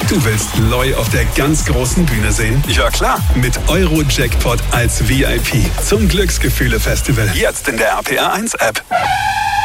Du willst Loy auf der ganz großen Bühne sehen? Ja, klar. Mit Euro-Jackpot als VIP zum Glücksgefühle-Festival. Jetzt in der RPR1-App.